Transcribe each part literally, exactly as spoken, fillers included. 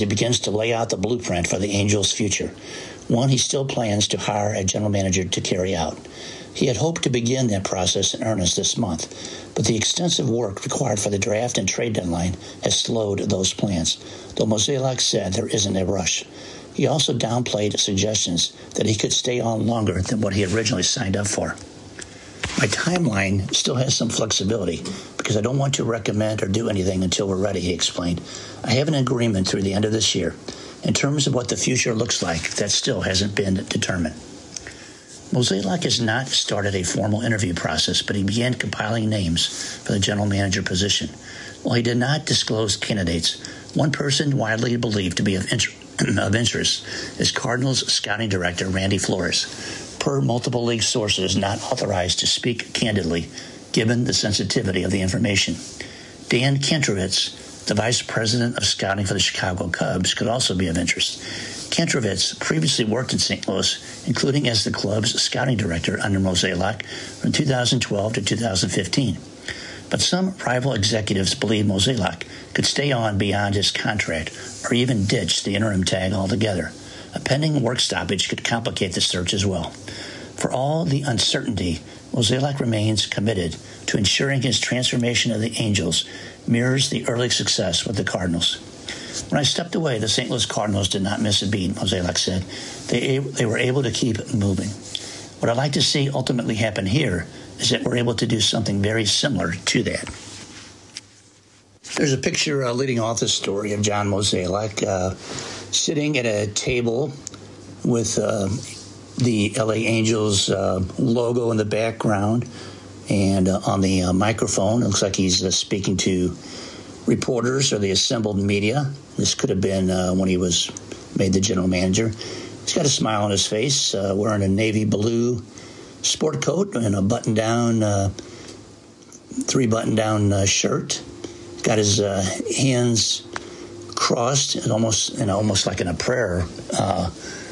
he begins to lay out the blueprint for the Angels' future, one he still plans to hire a general manager to carry out. He had hoped to begin that process in earnest this month, but the extensive work required for the draft and trade deadline has slowed those plans, though Mozeliak said there isn't a rush. He also downplayed suggestions that he could stay on longer than what he originally signed up for. My timeline still has some flexibility because I don't want to recommend or do anything until we're ready, he explained. I have an agreement through the end of this year. In terms of what the future looks like, that still hasn't been determined. Mozeliak has not started a formal interview process, but he began compiling names for the general manager position. While he did not disclose candidates, one person widely believed to be of, inter- of interest is Cardinals scouting director Randy Flores, per multiple league sources not authorized to speak candidly, given the sensitivity of the information. Dan Kentrovitz, the vice president of scouting for the Chicago Cubs, could also be of interest. Kentrovitz previously worked in Saint Louis, including as the club's scouting director under Mozeliak from two thousand twelve to two thousand fifteen. But some rival executives believe Mozeliak could stay on beyond his contract or even ditch the interim tag altogether. A pending work stoppage could complicate the search as well. For all the uncertainty, Mozeliak remains committed to ensuring his transformation of the Angels mirrors the early success with the Cardinals. When I stepped away, the Saint Louis Cardinals did not miss a beat, Mozeliak said. They, they were able to keep moving. What I'd like to see ultimately happen here is that we're able to do something very similar to that. There's a picture uh, leading off the story of John Mozeliak uh, sitting at a table with uh, the L A Angels uh, logo in the background, and uh, on the uh, microphone, it looks like he's uh, speaking to reporters or the assembled media. This could have been uh, when he was made the general manager. He's got a smile on his face, uh, wearing a navy blue sport coat and a button-down, uh, three button-down uh, shirt. Got his uh, hands crossed, almost, you know, almost like in a prayer uh,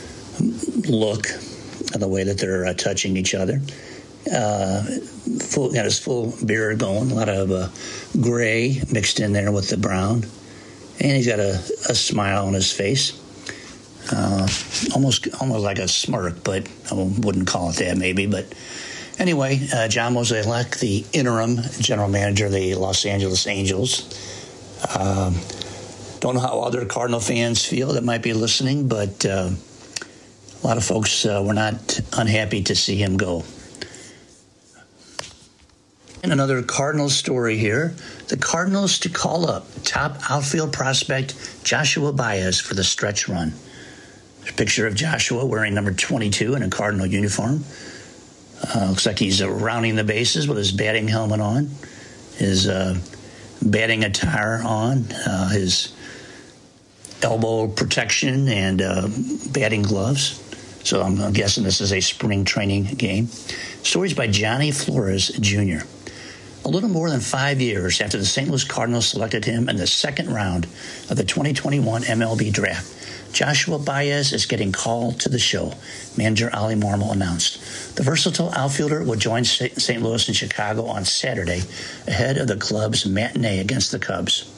look, the way that they're uh, touching each other. Uh, full, got his full beard going, a lot of uh, gray mixed in there with the brown, and he's got a, a smile on his face, uh, almost almost like a smirk, but I wouldn't call it that maybe. But anyway, uh, John Mozeliak, the interim general manager of the Los Angeles Angels. Um, don't know how other Cardinal fans feel that might be listening, but uh, a lot of folks uh, were not unhappy to see him go. And another Cardinals story here. The Cardinals to call up top outfield prospect Joshua Baez for the stretch run. There's a picture of Joshua wearing number twenty-two in a Cardinal uniform. Uh, looks like he's uh, rounding the bases with his batting helmet on, his uh, batting attire on, uh, his elbow protection, and uh, batting gloves. So I'm, I'm guessing this is a spring training game. Stories by Johnny Flores, Junior A little more than five years after the Saint Louis Cardinals selected him in the second round of the twenty twenty-one M L B draft, Joshua Baez is getting called to the show, manager Ollie Marmol announced. The versatile outfielder will join Saint Louis and Chicago on Saturday ahead of the club's matinee against the Cubs.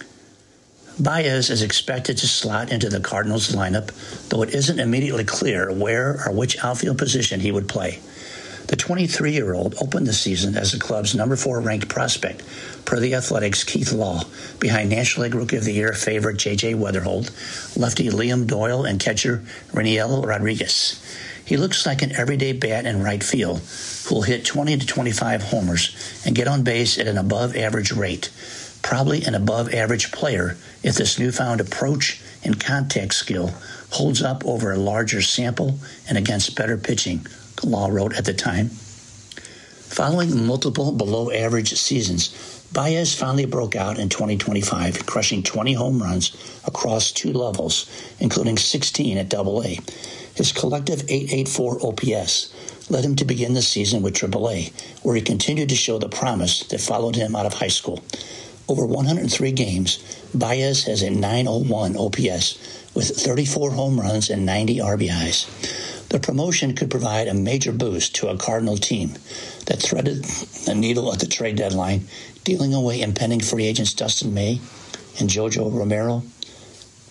Baez is expected to slot into the Cardinals lineup, though it isn't immediately clear where or which outfield position he would play. The twenty-three-year-old opened the season as the club's number four ranked prospect, per The Athletic's Keith Law, behind National League Rookie of the Year favorite J J Weatherholt, lefty Liam Doyle, and catcher Reniel Rodriguez. He looks like an everyday bat in right field who will hit twenty to twenty-five homers and get on base at an above-average rate. Probably an above-average player if this newfound approach and contact skill holds up over a larger sample and against better pitching, Law wrote at the time. Following multiple below-average seasons, Baez finally broke out in twenty twenty-five, crushing twenty home runs across two levels, including sixteen at double A. His collective eight eighty-four O P S led him to begin the season with triple A, where he continued to show the promise that followed him out of high school. Over one hundred three games, Baez has a nine oh one O P S with thirty-four home runs and ninety R B Is. The promotion could provide a major boost to a Cardinal team that threaded the needle at the trade deadline, dealing away impending free agents Dustin May and Jojo Romero,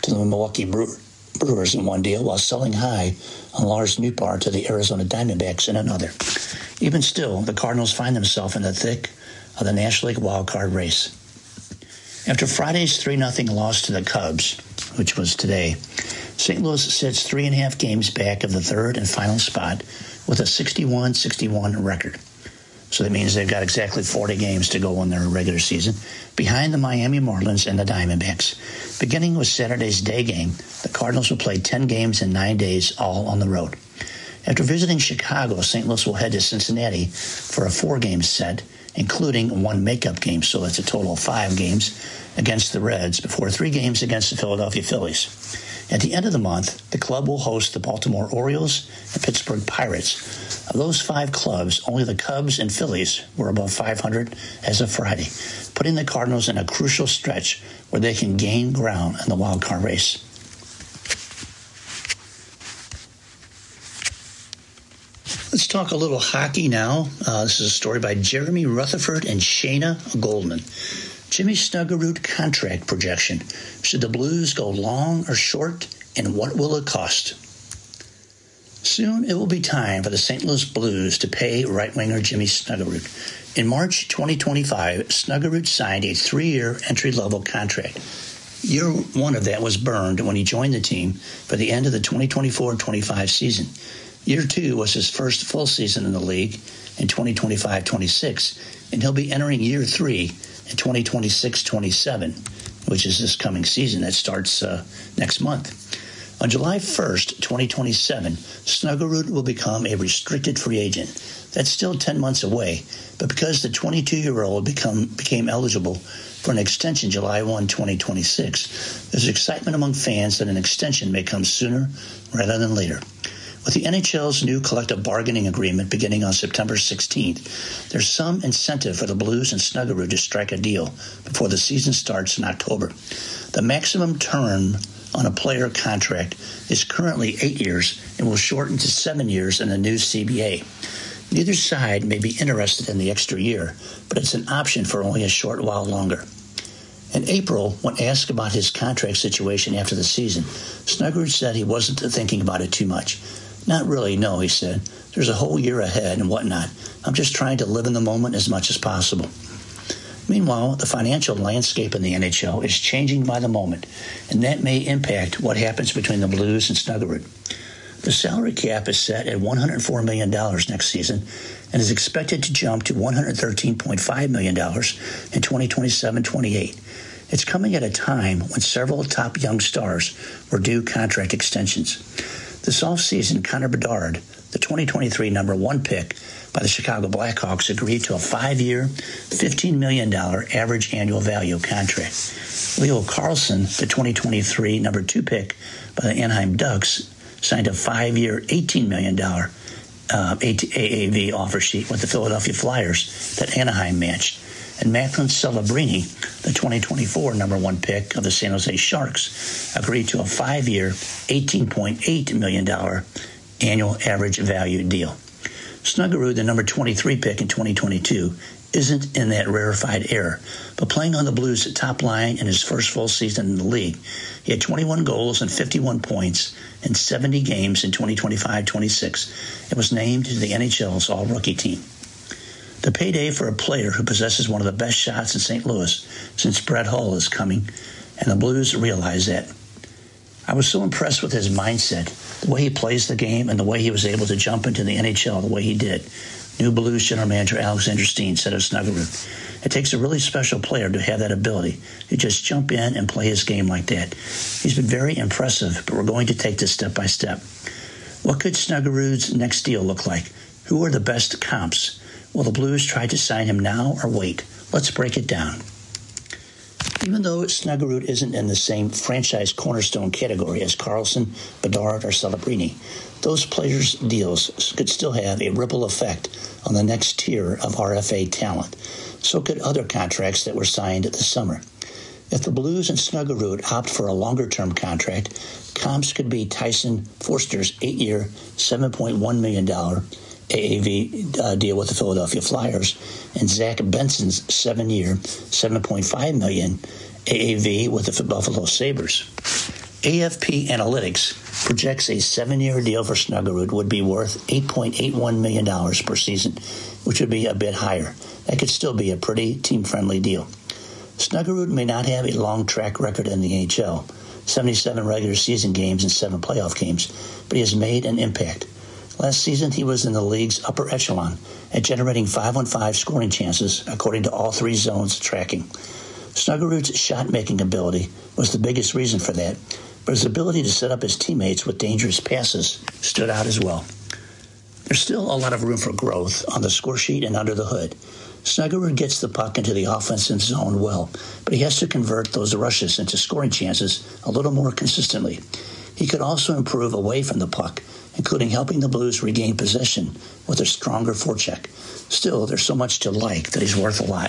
to the Milwaukee Brewer, Brewers in one deal, while selling high on Lars Nootbaar to the Arizona Diamondbacks in another. Even still, the Cardinals find themselves in the thick of the National League wildcard race. After Friday's three nothing loss to the Cubs, which was today, Saint Louis sits three and a half games back of the third and final spot with a sixty-one sixty-one record. So that means they've got exactly forty games to go in their regular season, behind the Miami Marlins and the Diamondbacks. Beginning with Saturday's day game, the Cardinals will play ten games in nine days, all on the road. After visiting Chicago, Saint Louis will head to Cincinnati for a four-game set, including one makeup game, so that's a total of five games against the Reds, before three games against the Philadelphia Phillies. At the end of the month, the club will host the Baltimore Orioles and Pittsburgh Pirates. Of those five clubs, only the Cubs and Phillies were above five hundred as of Friday, putting the Cardinals in a crucial stretch where they can gain ground in the wild card race. Let's talk a little hockey now. Uh, this is a story by Jeremy Rutherford and Shayna Goldman. Jimmy Snuggerud contract projection. Should the Blues go long or short, and what will it cost? Soon it will be time for the Saint Louis Blues to pay right-winger Jimmy Snuggerud. In March twenty twenty-five, Snuggerud signed a three-year entry-level contract. Year one of that was burned when he joined the team for the end of the twenty twenty-four twenty-five season. Year two was his first full season in the league in twenty twenty-five twenty-six, and he'll be entering year three in twenty twenty-six twenty-seven, which is this coming season that starts uh, next month. On July first, twenty twenty-seven, Snuggerud will become a restricted free agent. That's still ten months away, but because the twenty-two-year-old become, became eligible for an extension July first, twenty twenty-six, there's excitement among fans that an extension may come sooner rather than later. With the N H L's new collective bargaining agreement beginning on September sixteenth, there's some incentive for the Blues and Snuggerud to strike a deal before the season starts in October. The maximum term on a player contract is currently eight years and will shorten to seven years in the new C B A. Neither side may be interested in the extra year, but it's an option for only a short while longer. In April, when asked about his contract situation after the season, Snuggerud said he wasn't thinking about it too much. Not really, no, he said. There's a whole year ahead and whatnot. I'm just trying to live in the moment as much as possible. Meanwhile, the financial landscape in the N H L is changing by the moment, and that may impact what happens between the Blues and Snuggerud. The salary cap is set at one hundred four million dollars next season and is expected to jump to one hundred thirteen point five million dollars in twenty twenty-seven twenty-eight. It's coming at a time when several top young stars were due contract extensions. This offseason, Connor Bedard, the twenty twenty-three number one pick by the Chicago Blackhawks, agreed to a five-year, fifteen million dollars average annual value contract. Leo Carlsson, the twenty twenty-three number two pick by the Anaheim Ducks, signed a five-year, eighteen million dollars uh, A A V offer sheet with the Philadelphia Flyers that Anaheim matched. And Macklin Celebrini, the twenty twenty-four number one pick of the San Jose Sharks, agreed to a five-year, eighteen point eight million dollars annual average value deal. Snuggerud, the number twenty-three pick in twenty twenty-two, isn't in that rarefied era, but playing on the Blues' top line in his first full season in the league, he had twenty-one goals and fifty-one points in seventy games in twenty twenty-five twenty-six and was named to the N H L's All-Rookie team. The payday for a player who possesses one of the best shots in Saint Louis since Brett Hull is coming, and the Blues realize that. I was so impressed with his mindset, the way he plays the game, and the way he was able to jump into the N H L the way he did. New Blues general manager Alexander Steen said of Snuggerud, it takes a really special player to have that ability to just jump in and play his game like that. He's been very impressive, but we're going to take this step by step. What could Snuggerud's next deal look like? Who are the best comps? Will the Blues try to sign him now or wait? Let's break it down. Even though Snuggerud isn't in the same franchise cornerstone category as Carlsson, Bedard, or Celebrini, those players' deals could still have a ripple effect on the next tier of R F A talent. So could other contracts that were signed this summer. If the Blues and Snuggerud opt for a longer-term contract, comps could be Tyson Forster's eight-year, seven point one million dollars A A V uh, deal with the Philadelphia Flyers, and Zach Benson's seven-year, seven point five million dollars A A V with the Buffalo Sabres. A F P Analytics projects a seven-year deal for Snuggerud would be worth eight point eight one million dollars per season, which would be a bit higher. That could still be a pretty team-friendly deal. Snuggerud may not have a long track record in the N H L, seventy-seven regular season games and seven playoff games, but he has made an impact. Last season, he was in the league's upper echelon at generating five-on-five scoring chances, according to all three zones tracking. Snuggerud's shot-making ability was the biggest reason for that, but his ability to set up his teammates with dangerous passes stood out as well. There's still a lot of room for growth on the score sheet and under the hood. Snuggerud gets the puck into the offensive zone well, but he has to convert those rushes into scoring chances a little more consistently. He could also improve away from the puck, including helping the Blues regain possession with a stronger forecheck. Still, there's so much to like that he's worth a lot.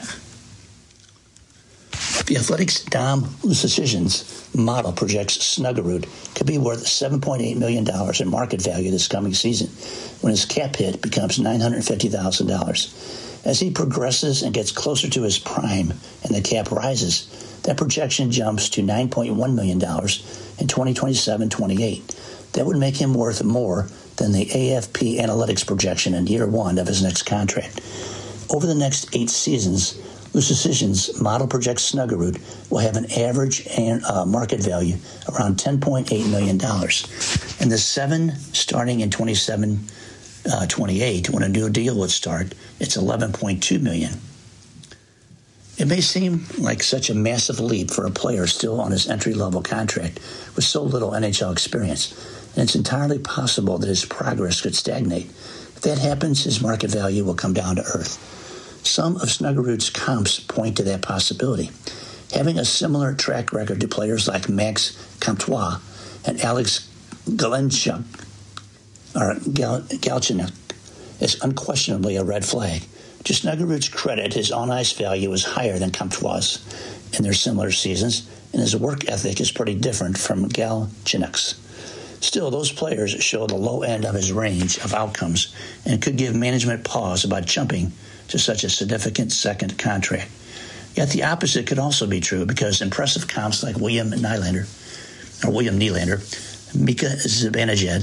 The Athletics' Dom Luszczyszyn's model projects Snuggerud could be worth seven point eight million dollars in market value this coming season, when his cap hit becomes nine hundred fifty thousand dollars. As he progresses and gets closer to his prime and the cap rises, that projection jumps to nine point one million dollars in twenty twenty-seven twenty-eight. That would make him worth more than the A F P Analytics projection in year one of his next contract. Over the next eight seasons, Luszczyszyn's model projects Snuggerud will have an average and, uh, market value around ten point eight million dollars. And the seven starting in twenty-seven twenty-eight, when a new deal would start, it's eleven point two million dollars. It may seem like such a massive leap for a player still on his entry-level contract with so little N H L experience, and it's entirely possible that his progress could stagnate. If that happens, his market value will come down to earth. Some of Snuggerud's comps point to that possibility. Having a similar track record to players like Max Comtois and Alex Galchenyuk, or Gal- Galchenyuk is unquestionably a red flag. To Snuggerud's credit, his on-ice value is higher than Comtois in their similar seasons, and his work ethic is pretty different from Galchenyuk's. Still, those players show the low end of his range of outcomes and could give management pause about jumping to such a significant second contract. Yet the opposite could also be true, because impressive comps like William Nylander, or William Nylander, Mika Zibanejad,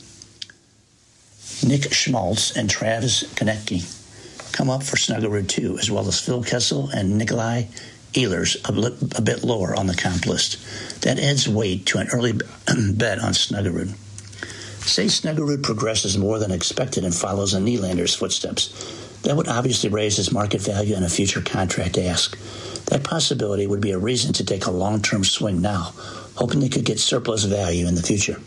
Nick Schmaltz, and Travis Konecny come up for Snuggerud too, as well as Phil Kessel and Nikolai Ehlers, a, li- a bit lower on the comp list. That adds weight to an early bet on Snuggerud. Say Snuggerud progresses more than expected and follows in Nylander's footsteps. That would obviously raise his market value in a future contract ask. That possibility would be a reason to take a long-term swing now, hoping they could get surplus value in the future.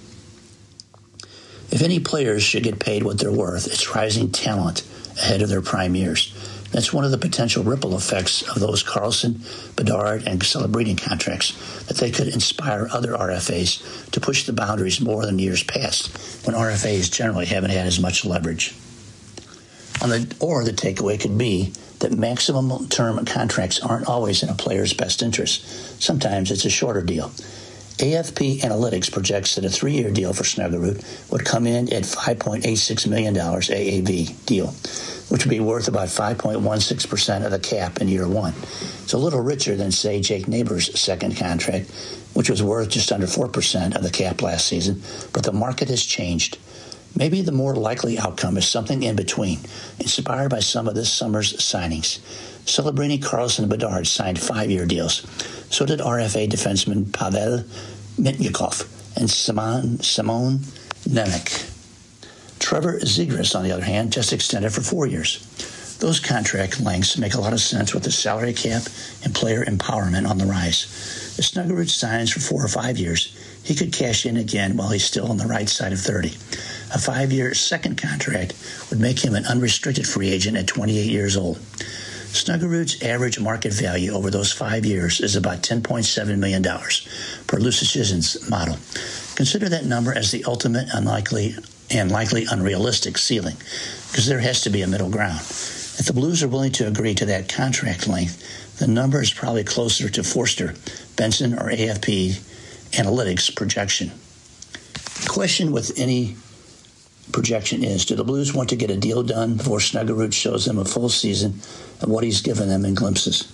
If any players should get paid what they're worth, it's rising talent ahead of their prime years. That's one of the potential ripple effects of those Carlson, Bedard, and Celebrini contracts, that they could inspire other R F As to push the boundaries more than years past, when R F As generally haven't had as much leverage. On the, or the takeaway could be that maximum term contracts aren't always in a player's best interest. Sometimes it's a shorter deal. A F P Analytics projects that a three-year deal for Snuggerud would come in at five point eight six million dollars A A V deal, which would be worth about five point one six percent of the cap in year one. It's a little richer than, say, Jake Neighbors' second contract, which was worth just under four percent of the cap last season, but the market has changed. Maybe the more likely outcome is something in between, inspired by some of this summer's signings. Celebrini, Carlson, and Bedard signed five-year deals. So did R F A defenseman Pavel Mitnyakov and Simon, Simone Nemec. Trevor Zegras, on the other hand, just extended for four years. Those contract lengths make a lot of sense with the salary cap and player empowerment on the rise. If Snuggerud signs for four or five years, he could cash in again while he's still on the right side of thirty. A five-year second contract would make him an unrestricted free agent at twenty-eight years old. Snuggerud's average market value over those five years is about ten point seven million dollars per Luszczyszyn's model. Consider that number as the ultimate unlikely and likely unrealistic ceiling, because there has to be a middle ground. If the Blues are willing to agree to that contract length, the number is probably closer to Forster, Benson, or A F P Analytics projection. The question with any projection is, do the Blues want to get a deal done before Snuggerud shows them a full season of what he's given them in glimpses?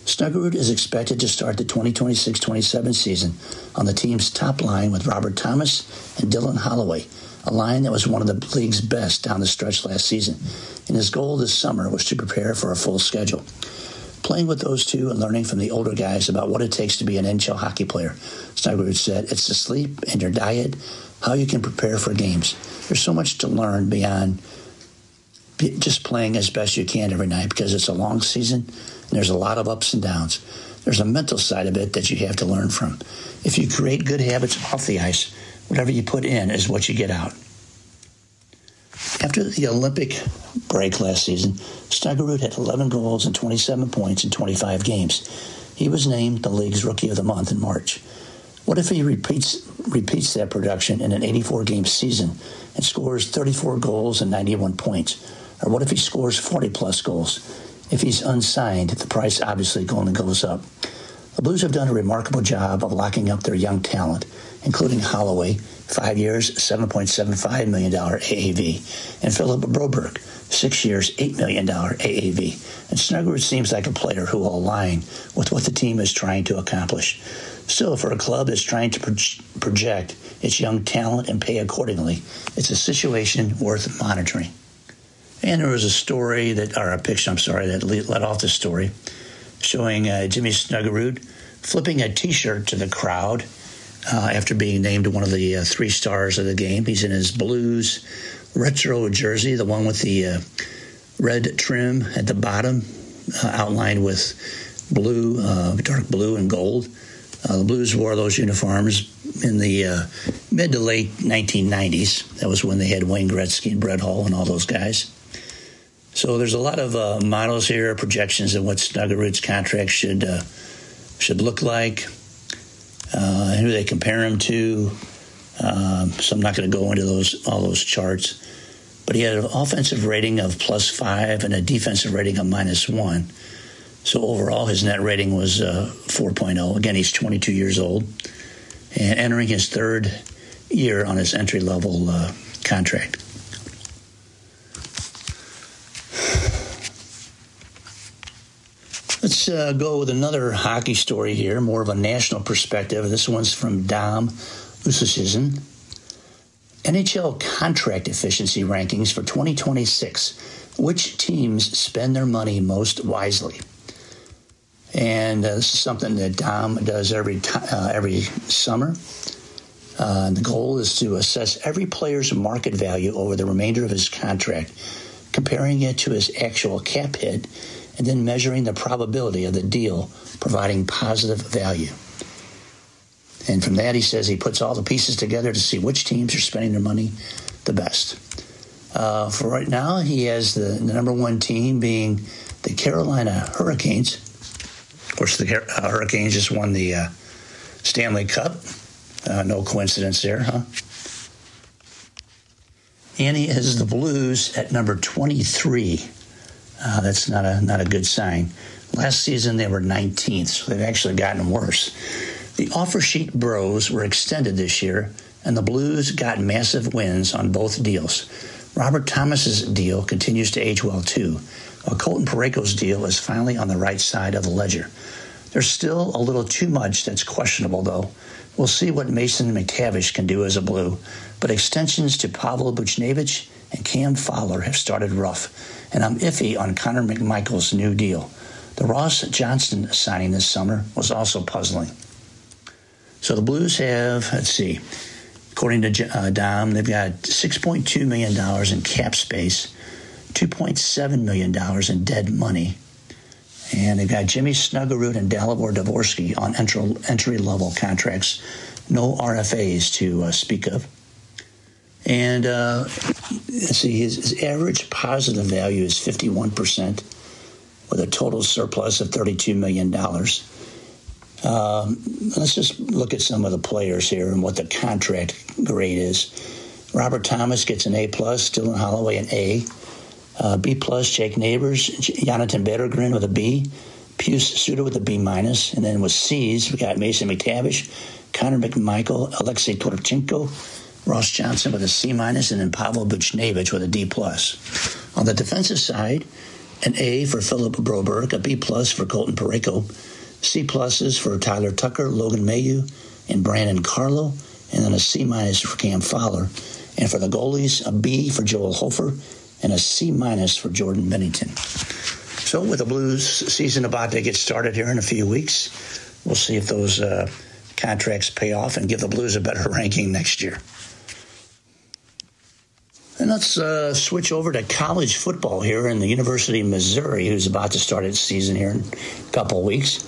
Snuggerud is expected to start the twenty twenty-six twenty-seven season on the team's top line with Robert Thomas and Dylan Holloway, a line that was one of the league's best down the stretch last season, and his goal this summer was to prepare for a full schedule. Playing with those two and learning from the older guys about what it takes to be an N H L hockey player, Snuggerud said, it's the sleep and your diet, how you can prepare for games. There's so much to learn beyond just playing as best you can every night because it's a long season and there's a lot of ups and downs. There's a mental side of it that you have to learn from. If you create good habits off the ice, whatever you put in is what you get out. After the Olympic break last season, Snuggerud had eleven goals and twenty-seven points in twenty-five games. He was named the league's Rookie of the Month in March. What if he repeats repeats that production in an eighty-four game season and scores thirty-four goals and ninety-one points? Or what if he scores forty-plus goals? If he's unsigned, the price obviously only goes up. The Blues have done a remarkable job of locking up their young talent, including Holloway, five years, seven point seven five million dollars A A V, and Philip Broberg, six years, eight million dollars A A V. And Snuggerud seems like a player who will align with what the team is trying to accomplish. Still, for a club that's trying to pro- project its young talent and pay accordingly, it's a situation worth monitoring. And there was a story that, or a picture, I'm sorry, that led off the story, showing uh, Jimmy Snuggerud flipping a T-shirt to the crowd uh, after being named one of the uh, three stars of the game. He's in his Blues retro jersey, the one with the uh, red trim at the bottom, uh, outlined with blue, uh, dark blue and gold. Uh, the Blues wore those uniforms in the uh, mid to late nineteen nineties. That was when they had Wayne Gretzky and Brett Hull and all those guys. So there's a lot of uh, models here, projections of what Snuggerud's contract should uh, should look like, uh, who they compare him to. Um, so I'm not going to go into those all those charts. But he had an offensive rating of plus five and a defensive rating of minus one. So overall, his net rating was uh, four point oh. Again, he's twenty-two years old and entering his third year on his entry-level uh, contract. Let's uh, go with another hockey story here, more of a national perspective. This one's from Dom Usachizin. N H L contract efficiency rankings for twenty twenty-six. Which teams spend their money most wisely? And uh, this is something that Dom does every t- uh, every summer. Uh, the goal is to assess every player's market value over the remainder of his contract, comparing it to his actual cap hit, and then measuring the probability of the deal providing positive value. And from that, he says he puts all the pieces together to see which teams are spending their money the best. Uh, for right now, he has the, the number one team being the Carolina Hurricanes. Of course, the uh, Hurricanes just won the uh, Stanley Cup. Uh, no coincidence there, huh? And he has the Blues at number twenty-three. Uh, that's not a not a good sign. Last season, they were nineteenth, so they've actually gotten worse. The offer sheet bros were extended this year, and the Blues got massive wins on both deals. Robert Thomas's deal continues to age well, too, while Colton Parayko's deal is finally on the right side of the ledger. There's still a little too much that's questionable, though. We'll see what Mason McTavish can do as a Blue, but extensions to Pavel Buchnevich and Cam Fowler have started rough, and I'm iffy on Connor McMichael's new deal. The Ross Johnston signing this summer was also puzzling. So the Blues have, let's see, according to uh, Dom, they've got six point two million dollars in cap space, two point seven million dollars in dead money, and they've got Jimmy Snuggerud and Dalibor Dvorsky on entry, entry-level contracts, no R F As to uh, speak of. And uh, let's see, his, his average positive value is fifty-one percent with a total surplus of thirty-two million dollars. Um, let's just look at some of the players here and what the contract grade is. Robert Thomas gets an A+, Dylan Holloway an A, uh, B+, Jake Neighbors, Jonathan Berggren with a B, Pius Suter with a B-, and then with C's, we got Mason McTavish, Connor McMichael, Alexei Torchenko, Ross Johnson with a C-, and then Pavel Buchnevich with a D+. On the defensive side, An A for Philip Broberg, a B plus for Colton Parayko, C pluses for Tyler Tucker, Logan Mailloux, and Brandon Carlo, and then a C minus for Cam Fowler. And for the goalies, a B for Joel Hofer, and a C minus for Jordan Bennington. So with the Blues season about to get started here in a few weeks, we'll see if those uh, contracts pay off and give the Blues a better ranking next year. And let's uh, switch over to college football here in the University of Missouri, who's about to start its season here in a couple of weeks.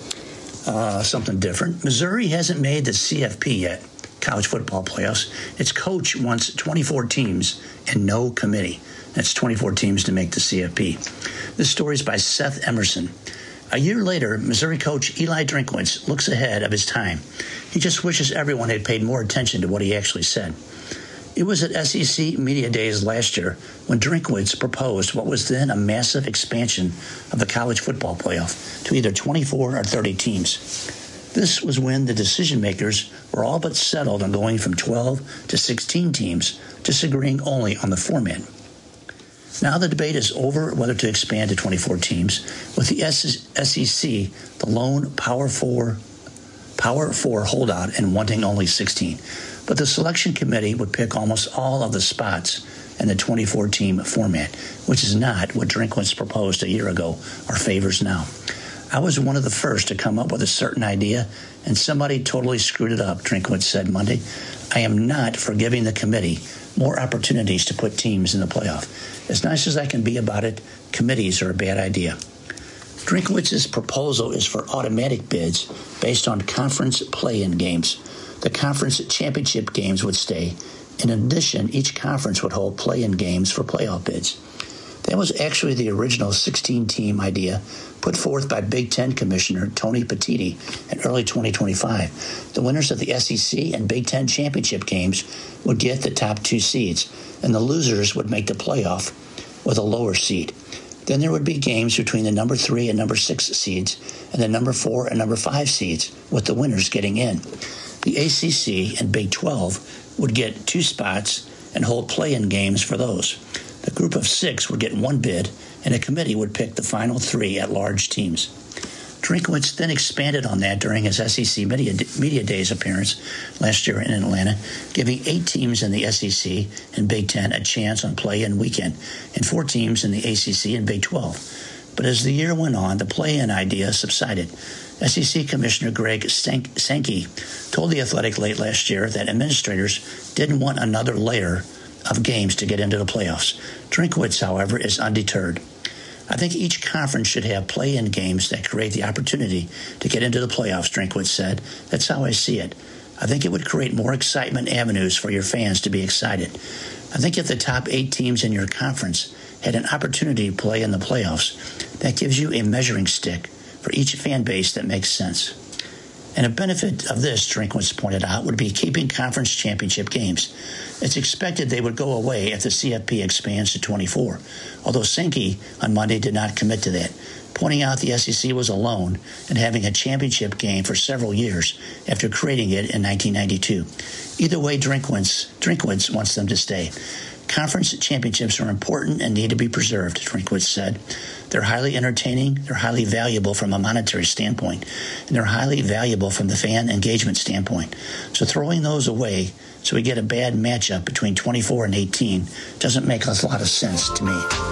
Uh, something different. Missouri hasn't made the C F P yet, college football playoffs. Its coach wants twenty-four teams and no committee. That's twenty-four teams to make the C F P. This story is by Seth Emerson. A year later, Missouri coach Eli Drinkwitz looks ahead of his time. He just wishes everyone had paid more attention to what he actually said. It was at S E C Media Days last year when Drinkwitz proposed what was then a massive expansion of the college football playoff to either twenty-four or thirty teams. This was when the decision makers were all but settled on going from twelve to sixteen teams, disagreeing only on the format. Now the debate is over whether to expand to twenty-four teams, with the S E C the lone Power Four, Power Four holdout and wanting only sixteen. But the selection committee would pick almost all of the spots in the twenty-four team format, which is not what Drinkwitz proposed a year ago or favors now. I was one of the first to come up with a certain idea, and somebody totally screwed it up, Drinkwitz said Monday. I am not for giving the committee more opportunities to put teams in the playoff. As nice as I can be about it, committees are a bad idea. Drinkwitz's proposal is for automatic bids based on conference play-in games. The conference championship games would stay. In addition, each conference would hold play-in games for playoff bids. That was actually the original sixteen-team idea put forth by Big Ten Commissioner Tony Petitti in early twenty twenty-five. The winners of the S E C and Big Ten championship games would get the top two seeds, and the losers would make the playoff with a lower seed. Then there would be games between the number three and number six seeds and the number four and number five seeds, with the winners getting in. The A C C and Big twelve would get two spots and hold play-in games for those. The group of six would get one bid, and a committee would pick the final three at-large teams. Drinkwitz then expanded on that during his S E C Media, Media Days appearance last year in Atlanta, giving eight teams in the S E C and Big Ten a chance on play-in weekend, and four teams in the A C C and Big twelve. But as the year went on, the play-in idea subsided. S E C Commissioner Greg Sankey told The Athletic late last year that administrators didn't want another layer of games to get into the playoffs. Drinkwitz, however, is undeterred. I think each conference should have play-in games that create the opportunity to get into the playoffs, Drinkwitz said. That's how I see it. I think it would create more excitement avenues for your fans to be excited. I think if the top eight teams in your conference had an opportunity to play in the playoffs, that gives you a measuring stick for each fan base that makes sense. And a benefit of this, Drinkwitz pointed out, would be keeping conference championship games. It's expected they would go away if the C F P expands to twenty-four, although Sankey on Monday did not commit to that, pointing out the S E C was alone in having a championship game for several years after creating it in nineteen ninety-two. Either way, Drinkwitz, Drinkwitz wants them to stay. Conference championships are important and need to be preserved, Drinkwitz said. They're highly entertaining, they're highly valuable from a monetary standpoint, and they're highly valuable from the fan engagement standpoint. So throwing those away so we get a bad matchup between twenty-four and eighteen doesn't make a lot of sense to me.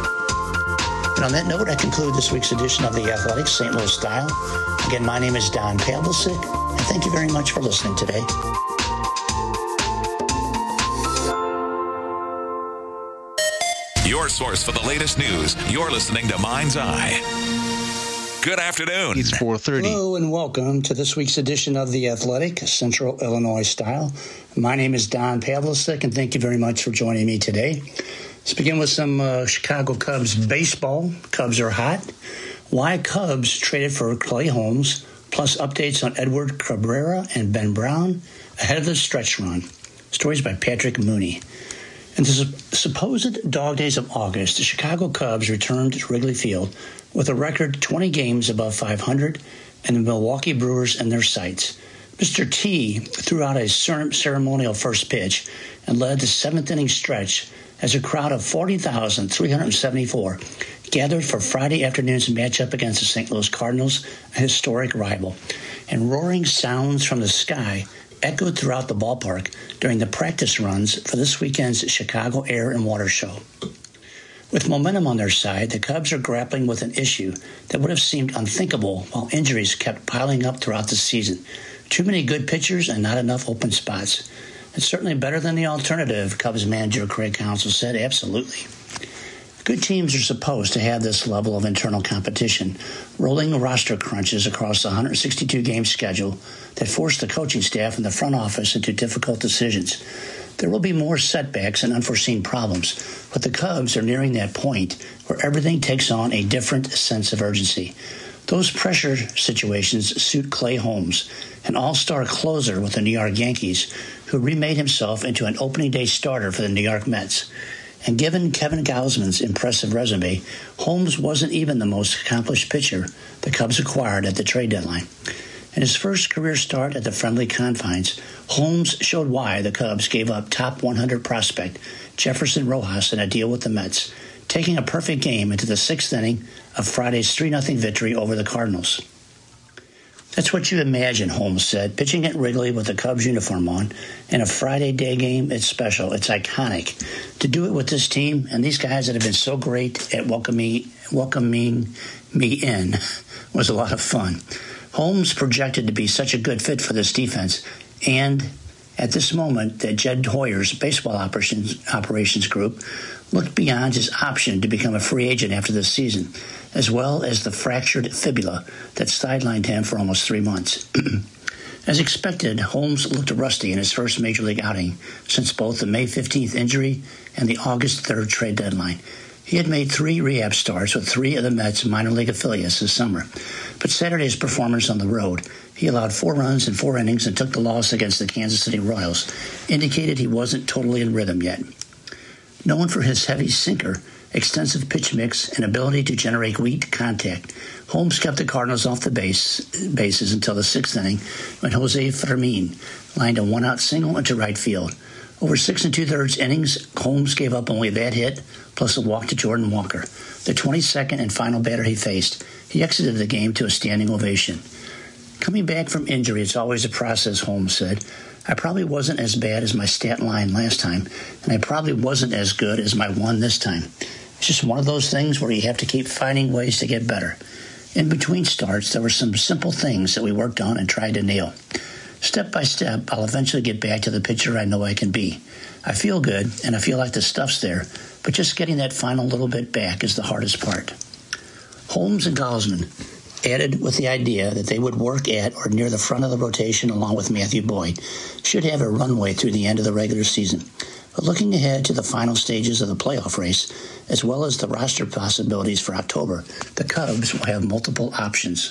And on that note, I conclude this week's edition of The Athletic Saint Louis Style. Again, my name is Don Pavlicic, and thank you very much for listening today. Your source for the latest news. You're listening to Mind's Eye. Good afternoon. It's four thirty. Hello and welcome to this week's edition of The Athletic, Central Illinois Style. My name is Don Pavlicic, and thank you very much for joining me today. Let's begin with some uh, Chicago Cubs baseball. Cubs are hot. Why Cubs traded for Clay Holmes, plus updates on Edward Cabrera and Ben Brown ahead of the stretch run. Stories by Patrick Mooney. In the supposed dog days of August, the Chicago Cubs returned to Wrigley Field with a record twenty games above five hundred and the Milwaukee Brewers in their sights. Mister T threw out a ceremonial first pitch and led the seventh inning stretch as a crowd of forty thousand three hundred seventy-four gathered for Friday afternoon's matchup against the Saint Louis Cardinals, a historic rival, and roaring sounds from the sky echoed throughout the ballpark during the practice runs for this weekend's Chicago Air and Water Show. With momentum on their side, the Cubs are grappling with an issue that would have seemed unthinkable while injuries kept piling up throughout the season. Too many good pitchers and not enough open spots. It's certainly better than the alternative, Cubs manager Craig Counsell said. Absolutely. Good teams are supposed to have this level of internal competition, rolling roster crunches across the one hundred sixty-two game schedule that force the coaching staff and the front office into difficult decisions. There will be more setbacks and unforeseen problems, but the Cubs are nearing that point where everything takes on a different sense of urgency. Those pressure situations suit Clay Holmes, an all-star closer with the New York Yankees, who remade himself into an opening day starter for the New York Mets. And given Kevin Gausman's impressive resume, Holmes wasn't even the most accomplished pitcher the Cubs acquired at the trade deadline. In his first career start at the friendly confines, Holmes showed why the Cubs gave up top one hundred prospect Jefferson Rojas in a deal with the Mets, taking a perfect game into the sixth inning of Friday's three nothing victory over the Cardinals. That's what you imagine, Holmes said. Pitching at Wrigley with the Cubs uniform on in a Friday day game, it's special. It's iconic. To do it with this team and these guys that have been so great at welcoming, welcoming me in was a lot of fun. Holmes projected to be such a good fit for this defense, and at this moment that Jed Hoyer's baseball operations, operations group looked beyond his option to become a free agent after this season, as well as the fractured fibula that sidelined him for almost three months. As expected, Holmes looked rusty in his first major league outing since both the May fifteenth injury and the August third trade deadline. He had made three rehab starts with three of the Mets' minor league affiliates this summer, but Saturday's performance on the road, he allowed four runs in four innings and took the loss against the Kansas City Royals, indicated he wasn't totally in rhythm yet. Known for his heavy sinker, extensive pitch mix, and ability to generate weak contact, Holmes kept the Cardinals off the base, bases until the sixth inning when Jose Fermin lined a one-out single into right field. Over six and two-thirds innings, Holmes gave up only that hit, plus a walk to Jordan Walker, the twenty-second and final batter he faced. He exited the game to a standing ovation. Coming back from injury, it's always a process, Holmes said. I probably wasn't as bad as my stat line last time, and I probably wasn't as good as my one this time. It's just one of those things where you have to keep finding ways to get better. In between starts, there were some simple things that we worked on and tried to nail. Step by step, I'll eventually get back to the pitcher I know I can be. I feel good, and I feel like the stuff's there, but just getting that final little bit back is the hardest part. Holmes and Gausman added with the idea that they would work at or near the front of the rotation along with Matthew Boyd, should have a runway through the end of the regular season. But looking ahead to the final stages of the playoff race, as well as the roster possibilities for October, the Cubs will have multiple options.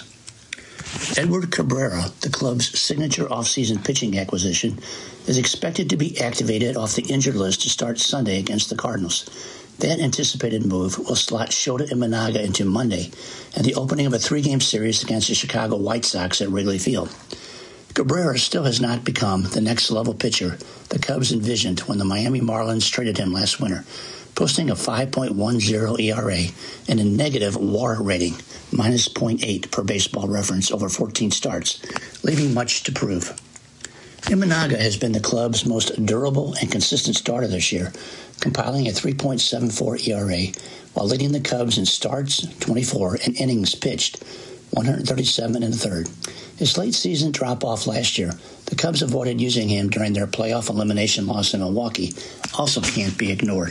Edward Cabrera, the club's signature offseason pitching acquisition, is expected to be activated off the injured list to start Sunday against the Cardinals. That anticipated move will slot Shota Imanaga into Monday and the opening of a three-game series against the Chicago White Sox at Wrigley Field. Cabrera still has not become the next-level pitcher the Cubs envisioned when the Miami Marlins traded him last winter, posting a five point one oh E R A and a negative W A R rating, minus point eight per Baseball Reference over fourteen starts, leaving much to prove. Imanaga has been the club's most durable and consistent starter this year, compiling a three point seven four E R A while leading the Cubs in starts, twenty-four, and innings pitched, one hundred thirty-seven and a third. His late season drop-off last year, the Cubs avoided using him during their playoff elimination loss in Milwaukee, also can't be ignored.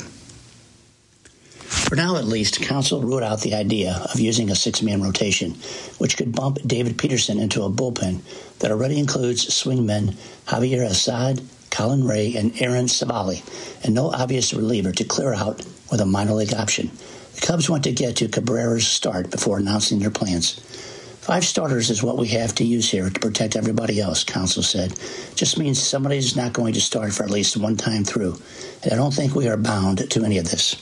For now, at least, Counsell ruled out the idea of using a six-man rotation, which could bump David Peterson into a bullpen that already includes swingmen Javier Assad, Colin Ray, and Aaron Savali, and no obvious reliever to clear out with a minor league option. The Cubs want to get to Cabrera's start before announcing their plans. Five starters is what we have to use here to protect everybody else, Counsell said. Just means somebody's not going to start for at least one time through, and I don't think we are bound to any of this.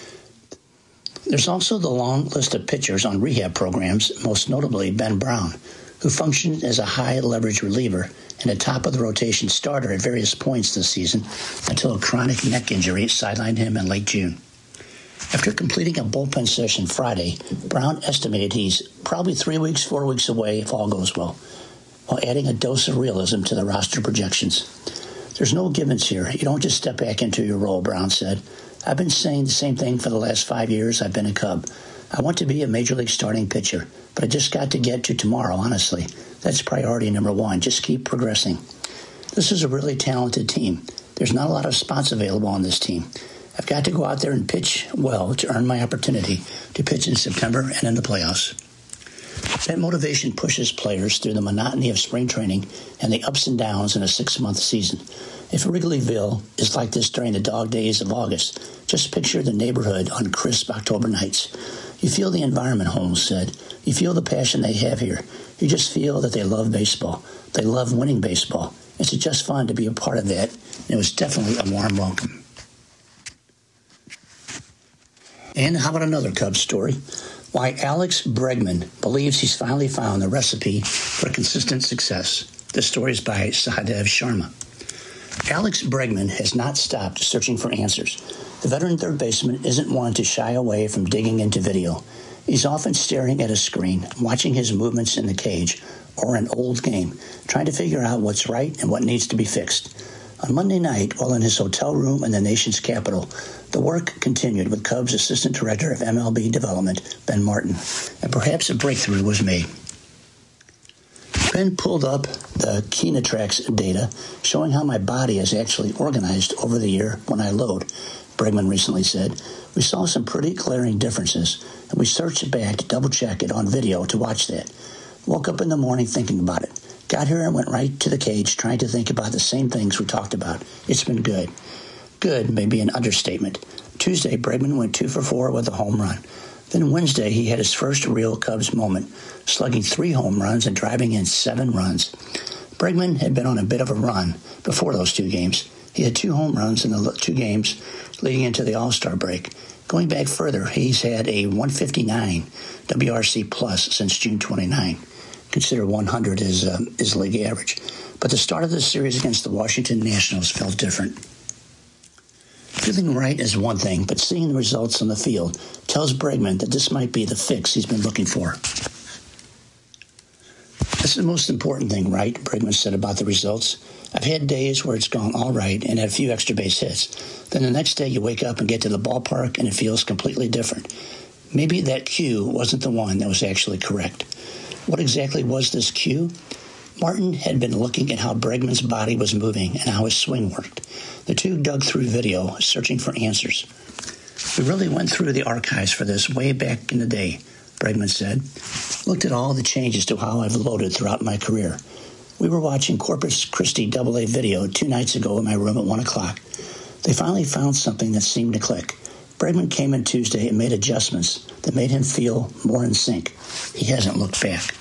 There's also the long list of pitchers on rehab programs, most notably Ben Brown, who functioned as a high-leverage reliever and a top-of-the-rotation starter at various points this season until a chronic neck injury sidelined him in late June. After completing a bullpen session Friday, Brown estimated he's probably three weeks, four weeks away if all goes well, while adding a dose of realism to the roster projections. There's no givens here. You don't just step back into your role, Brown said. I've been saying the same thing for the last five years I've been a Cub. I want to be a major league starting pitcher, but I just got to get to tomorrow, honestly. That's priority number one. Just keep progressing. This is a really talented team. There's not a lot of spots available on this team. I've got to go out there and pitch well to earn my opportunity to pitch in September and in the playoffs. That motivation pushes players through the monotony of spring training and the ups and downs in a six-month season. If Wrigleyville is like this during the dog days of August, just picture the neighborhood on crisp October nights. You feel the environment, Holmes said. You feel the passion they have here. You just feel that they love baseball. They love winning baseball. It's just fun to be a part of that, and it was definitely a warm welcome. And how about another Cubs story? Why Alex Bregman believes he's finally found the recipe for consistent success. This story is by Sahadev Sharma. Alex Bregman has not stopped searching for answers. The veteran third baseman isn't one to shy away from digging into video. He's often staring at a screen, watching his movements in the cage or an old game, trying to figure out what's right and what needs to be fixed. On Monday night, while in his hotel room in the nation's capital, the work continued with Cubs Assistant Director of M L B Development, Ben Martin, and perhaps a breakthrough was made. Ben pulled up the Kinatrax data showing how my body is actually organized over the year when I load, Bregman recently said. We saw some pretty glaring differences, and we searched back to double-check it on video to watch that. Woke up in the morning thinking about it. Got here and went right to the cage trying to think about the same things we talked about. It's been good. Good may be an understatement. Tuesday, Bregman went two for four with a home run. Then Wednesday, he had his first real Cubs moment, slugging three home runs and driving in seven runs. Bregman had been on a bit of a run before those two games. He had two home runs in the two games leading into the All-Star break. Going back further, he's had a one fifty-nine W R C plus since June twenty-ninth. Consider one hundred is, uh, is league average. But the start of this series against the Washington Nationals felt different. Feeling right is one thing, but seeing the results on the field tells Bregman that this might be the fix he's been looking for. That's the most important thing, right? Bregman said about the results. I've had days where it's gone all right and had a few extra base hits. Then the next day you wake up and get to the ballpark and it feels completely different. Maybe that cue wasn't the one that was actually correct. What exactly was this cue? Martin had been looking at how Bregman's body was moving and how his swing worked. The two dug through video, searching for answers. We really went through the archives for this way back in the day, Bregman said. Looked at all the changes to how I've loaded throughout my career. We were watching Corpus Christi double A video two nights ago in my room at one o'clock. They finally found something that seemed to click. Bregman came in Tuesday and made adjustments that made him feel more in sync. He hasn't looked back.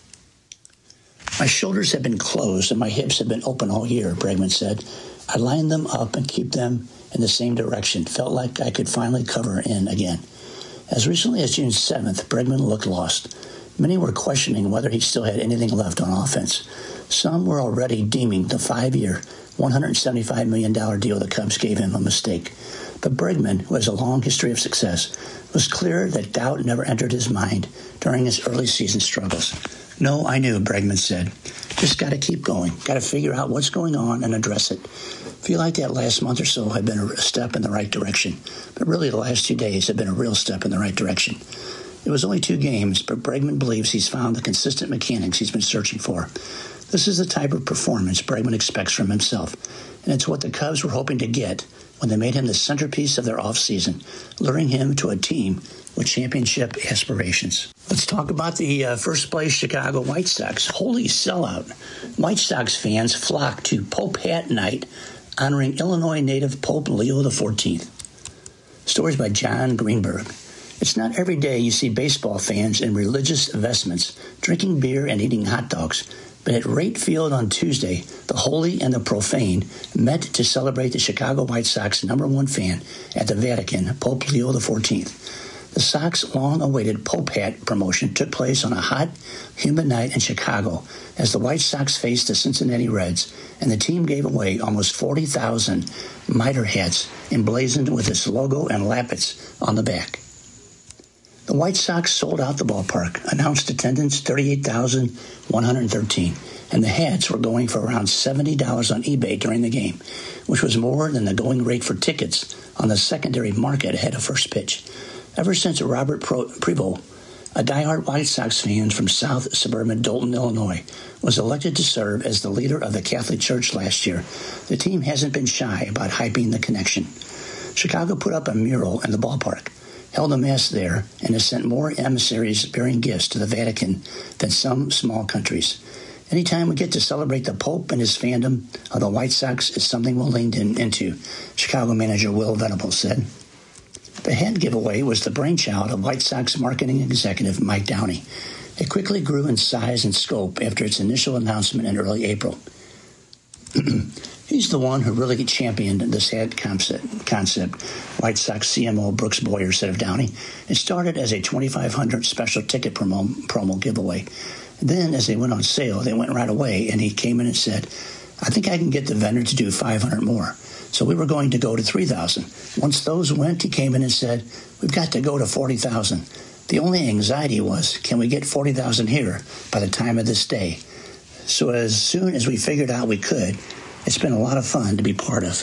My shoulders have been closed and my hips have been open all year, Bregman said. I lined them up and keep them in the same direction. Felt like I could finally cover in again. As recently as June seventh, Bregman looked lost. Many were questioning whether he still had anything left on offense. Some were already deeming the five-year, one hundred seventy-five million dollars deal the Cubs gave him a mistake. But Bregman, who has a long history of success, was clear that doubt never entered his mind during his early season struggles. No, I knew, Bregman said. Just got to keep going. Got to figure out what's going on and address it. Feel like that last month or so had been a step in the right direction. But really the last two days have been a real step in the right direction. It was only two games, but Bregman believes he's found the consistent mechanics he's been searching for. This is the type of performance Bregman expects from himself, and it's what the Cubs were hoping to get when they made him the centerpiece of their offseason, luring him to a team with championship aspirations. Let's talk about the uh, first-place Chicago White Sox. Holy sellout. White Sox fans flocked to Pope Hat Night, honoring Illinois native Pope Leo the fourteenth. Stories by John Greenberg. It's not every day you see baseball fans in religious vestments drinking beer and eating hot dogs, but at Rate Field on Tuesday, the holy and the profane met to celebrate the Chicago White Sox number one fan at the Vatican, Pope Leo the fourteenth. The Sox long-awaited Pope hat promotion took place on a hot, humid night in Chicago as the White Sox faced the Cincinnati Reds, and the team gave away almost forty thousand miter hats emblazoned with its logo and lappets on the back. The White Sox sold out the ballpark, announced attendance thirty-eight thousand one hundred thirteen, and the hats were going for around seventy dollars on eBay during the game, which was more than the going rate for tickets on the secondary market ahead of first pitch. Ever since Robert Prevost, a diehard White Sox fan from south suburban Dolton, Illinois, was elected to serve as the leader of the Catholic Church last year, the team hasn't been shy about hyping the connection. Chicago put up a mural in the ballpark, held a mass there, and has sent more emissaries bearing gifts to the Vatican than some small countries. Anytime we get to celebrate the Pope and his fandom of the White Sox is something we'll lean in, into, Chicago manager Will Venables said. The hat giveaway was the brainchild of White Sox marketing executive Mike Downey. It quickly grew in size and scope after its initial announcement in early April. He's the one who really championed this hat concept, White Sox C M O Brooks Boyer said of Downey. It started as a twenty-five hundred dollars special ticket promo, promo giveaway. Then, as they went on sale, they went right away, and he came in and said, I think I can get the vendor to do five hundred more. So we were going to go to three thousand. Once those went, he came in and said, we've got to go to forty thousand. The only anxiety was, can we get forty thousand here by the time of this day? So as soon as we figured out we could, it's been a lot of fun to be part of.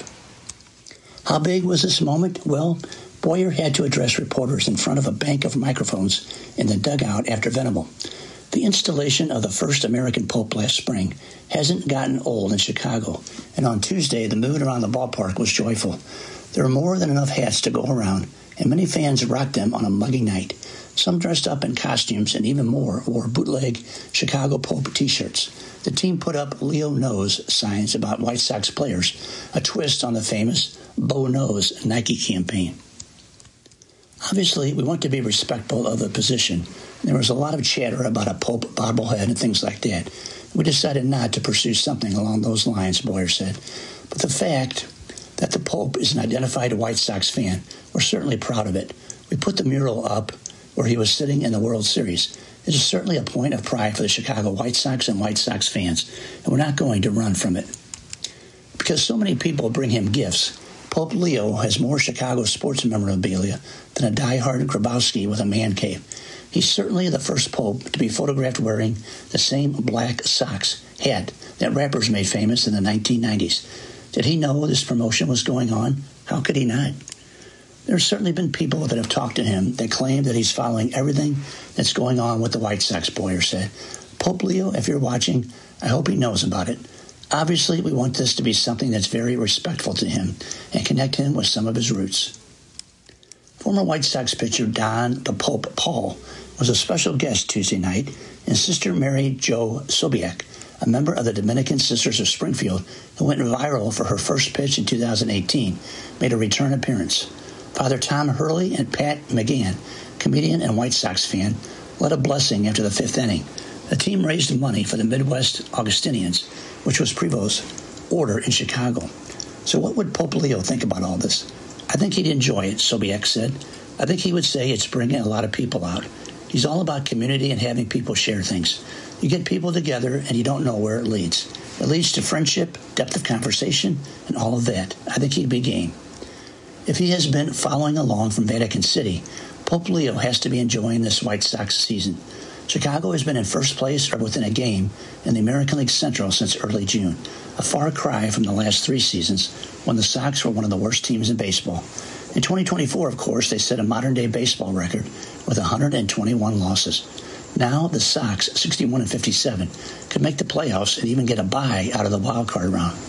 How big was this moment? Well, Boyer had to address reporters in front of a bank of microphones in the dugout after Venable. The installation of the first American Pope last spring hasn't gotten old in Chicago, and on Tuesday the mood around the ballpark was joyful. There were more than enough hats to go around, and many fans rocked them on a muggy night. Some dressed up in costumes, and even more wore bootleg Chicago Pope T-shirts. The team put up Leo Knows signs about White Sox players, a twist on the famous Bo Knows Nike campaign. Obviously, we want to be respectful of the position. There was a lot of chatter about a Pope bobblehead and things like that. We decided not to pursue something along those lines, Boyer said. But the fact that the Pope is an identified White Sox fan, we're certainly proud of it. We put the mural up where he was sitting in the World Series. It is certainly a point of pride for the Chicago White Sox and White Sox fans, and we're not going to run from it. Because so many people bring him gifts, Pope Leo has more Chicago sports memorabilia than a diehard Grabowski with a man cave. He's certainly the first Pope to be photographed wearing the same black Sox hat that rappers made famous in the nineteen nineties. Did he know this promotion was going on? How could he not? There's certainly been people that have talked to him that claim that he's following everything that's going on with the White Sox, Boyer said. Pope Leo, if you're watching, I hope he knows about it. Obviously, we want this to be something that's very respectful to him and connect him with some of his roots. Former White Sox pitcher Don the Pope Paul was a special guest Tuesday night, and Sister Mary Jo Sobiek, a member of the Dominican Sisters of Springfield who went viral for her first pitch in two thousand eighteen, made a return appearance. Father Tom Hurley and Pat McGann, comedian and White Sox fan, led a blessing after the fifth inning. The team raised money for the Midwest Augustinians, which was Prevost's order in Chicago. So what would Pope Leo think about all this? I think he'd enjoy it, Sobiek said. I think he would say it's bringing a lot of people out. He's all about community and having people share things. You get people together and you don't know where it leads. It leads to friendship, depth of conversation, and all of that. I think he'd be game. If he has been following along from Vatican City, Pope Leo has to be enjoying this White Sox season. Chicago has been in first place or within a game in the American League Central since early June, a far cry from the last three seasons when the Sox were one of the worst teams in baseball. In twenty twenty-four, of course, they set a modern-day baseball record with one hundred twenty-one losses. Now the Sox, sixty-one and fifty-seven, could make the playoffs and even get a bye out of the wild card round.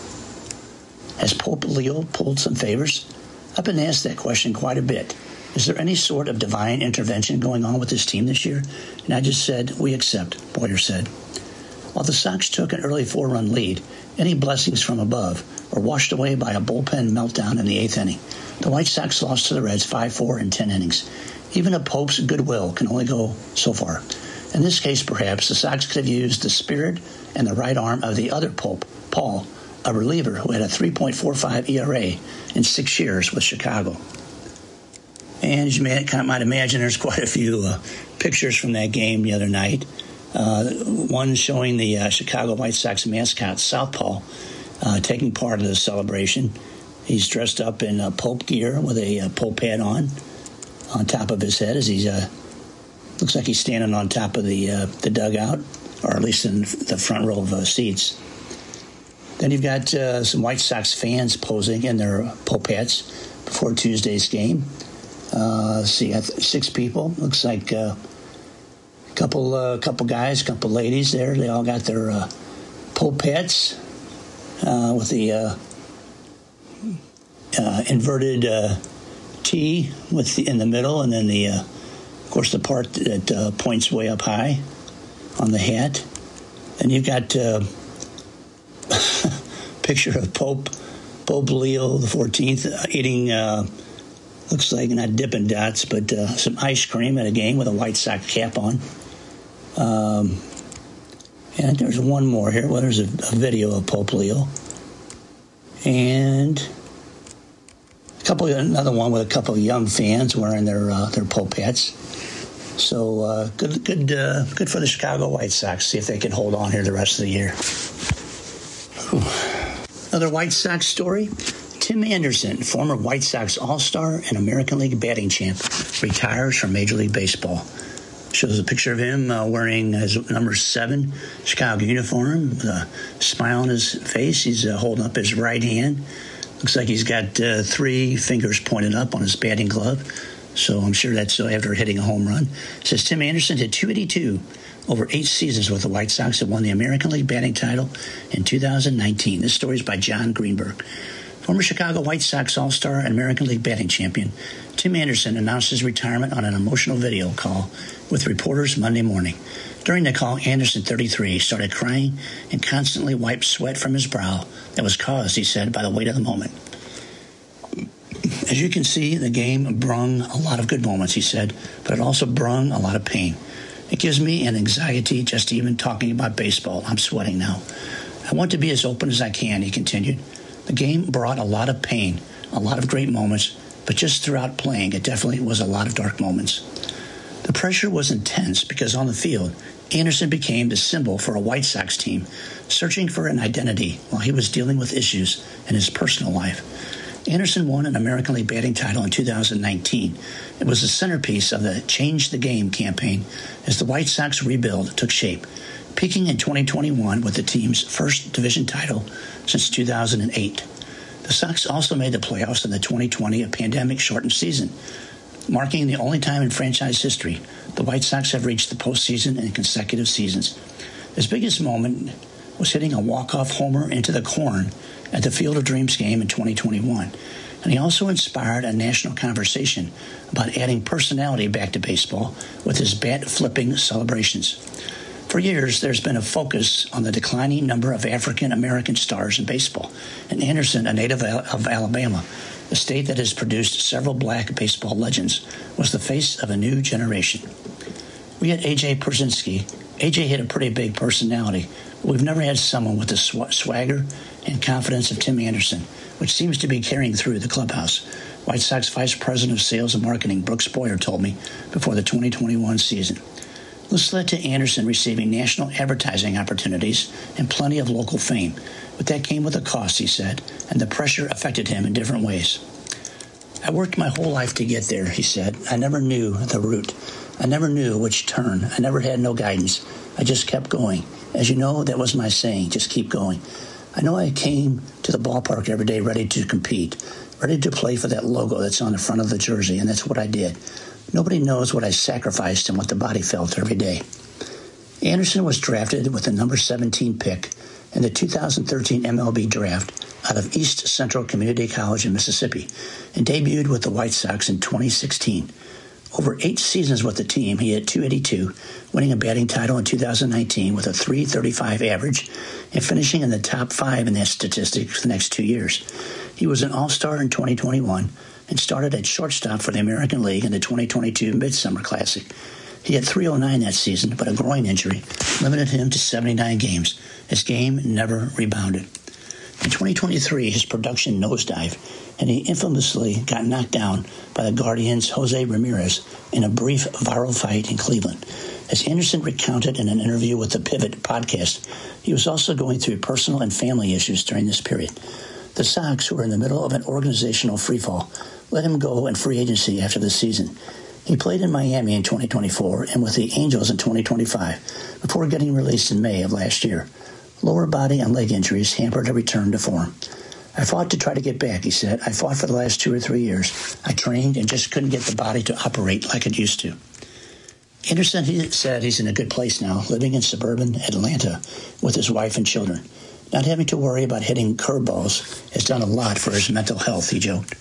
Has Pope Leo pulled some favors? I've been asked that question quite a bit. Is there any sort of divine intervention going on with this team this year? And I just said, we accept, Boyer said. While the Sox took an early four-run lead, any blessings from above were washed away by a bullpen meltdown in the eighth inning. The White Sox lost to the Reds five four in ten innings. Even a Pope's goodwill can only go so far. In this case, perhaps, the Sox could have used the spirit and the right arm of the other Pope, Paul, a reliever who had a three point four five E R A in six years with Chicago. And as you may, might imagine, there's quite a few uh, pictures from that game the other night. Uh, one showing the uh, Chicago White Sox mascot, Southpaw, uh, taking part of the celebration. He's dressed up in uh, Pope gear with a uh, Pope hat on, on top of his head as he's, uh, looks like he's standing on top of the uh, the dugout, or at least in the front row of uh, seats. Then you've got uh, some White Sox fans posing in their Pope hats before Tuesday's game. Uh, see, six people. Looks like uh, a couple, uh, couple guys, couple ladies there. They all got their uh, Pope hats uh, with the uh, uh, inverted uh, T with the, in the middle, and then the, uh, of course, the part that uh, points way up high on the hat. And you've got uh, picture of Pope Pope Leo the fourteenth eating. Uh, Looks like not Dippin' Dots, but uh, some ice cream at a game with a White Sox cap on. Um, and there's one more here. Well, there's a, a video of Pope Leo. And a couple, another one with a couple of young fans wearing their uh, their Pope hats. So uh, good, good, uh, good for the Chicago White Sox. See if they can hold on here the rest of the year. Whew. Another White Sox story. Tim Anderson, former White Sox All-Star and American League batting champ, retires from Major League Baseball. Shows a picture of him uh, wearing his number seven Chicago uniform with a smile on his face. He's uh, holding up his right hand. Looks like he's got uh, three fingers pointed up on his batting glove. So I'm sure that's after hitting a home run. It says Tim Anderson hit two eighty-two over eight seasons with the White Sox and won the American League batting title in two thousand nineteen. This story is by John Greenberg. Former Chicago White Sox All-Star and American League batting champion Tim Anderson announced his retirement on an emotional video call with reporters Monday morning. During the call, Anderson, thirty-three, started crying and constantly wiped sweat from his brow that was caused, he said, by the weight of the moment. As you can see, the game brung a lot of good moments, he said, but it also brung a lot of pain. It gives me an anxiety just even talking about baseball. I'm sweating now. I want to be as open as I can, he continued. The game brought a lot of pain, a lot of great moments, but just throughout playing, it definitely was a lot of dark moments. The pressure was intense because on the field, Anderson became the symbol for a White Sox team searching for an identity while he was dealing with issues in his personal life. Anderson won an American League batting title in two thousand nineteen. It was the centerpiece of the Change the Game campaign as the White Sox rebuild took shape, peaking in twenty twenty-one with the team's first division title since two thousand eight. The Sox also made the playoffs in the twenty twenty, a pandemic-shortened season, marking the only time in franchise history the White Sox have reached the postseason in consecutive seasons. His biggest moment was hitting a walk-off homer into the corn at the Field of Dreams game in twenty twenty-one. And he also inspired a national conversation about adding personality back to baseball with his bat-flipping celebrations. For years, there's been a focus on the declining number of African-American stars in baseball. And Anderson, a native of Alabama, the state that has produced several black baseball legends, was the face of a new generation. We had A J Pierzynski. A J had a pretty big personality, but we've never had someone with the sw- swagger and confidence of Tim Anderson, which seems to be carrying through the clubhouse. White Sox Vice President of Sales and Marketing Brooks Boyer told me before the twenty twenty-one season. This led to Anderson receiving national advertising opportunities and plenty of local fame. But that came with a cost, he said, and the pressure affected him in different ways. I worked my whole life to get there, he said. I never knew the route. I never knew which turn. I never had no guidance. I just kept going. As you know, that was my saying, just keep going. I know I came to the ballpark every day ready to compete, ready to play for that logo that's on the front of the jersey, and that's what I did. Nobody knows what I sacrificed and what the body felt every day. Anderson was drafted with the number seventeen pick in the two thousand thirteen M L B draft out of East Central Community College in Mississippi and debuted with the White Sox in twenty sixteen. Over eight seasons with the team, he hit two eighty-two, winning a batting title in two thousand nineteen with a three thirty-five average and finishing in the top five in that statistic for the next two years. He was an All-Star in twenty twenty-one and started at shortstop for the American League in the twenty twenty-two Midsummer Classic. He had three oh nine that season, but a groin injury limited him to seventy-nine games. His game never rebounded. In twenty twenty-three, his production nosedived, and he infamously got knocked down by the Guardians' Jose Ramirez in a brief viral fight in Cleveland. As Anderson recounted in an interview with the Pivot podcast, he was also going through personal and family issues during this period. The Sox, who were in the middle of an organizational freefall, let him go in free agency after the season. He played in Miami in twenty twenty-four and with the Angels in twenty twenty-five before getting released in May of last year. Lower body and leg injuries hampered a return to form. I fought to try to get back, he said. I fought for the last two or three years. I trained and just couldn't get the body to operate like it used to. Anderson he said he's in a good place now, living in suburban Atlanta with his wife and children. Not having to worry about hitting curveballs has done a lot for his mental health, he joked.